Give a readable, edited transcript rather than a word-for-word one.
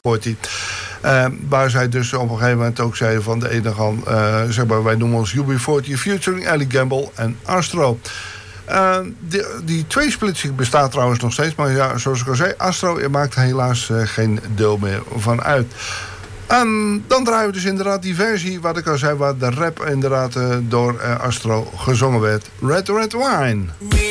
UB40. Waar zij dus op een gegeven moment ook zeiden van de ene kant, zeg maar, wij noemen ons UB40 featuring Ellie Gamble en Astro. Die tweesplitsing bestaat trouwens nog steeds, maar ja, zoals ik al zei, Astro maakt helaas geen deel meer van uit. Dan draaien we dus inderdaad die versie, wat ik al zei, waar de rap inderdaad door Astro gezongen werd. Red Red Wine.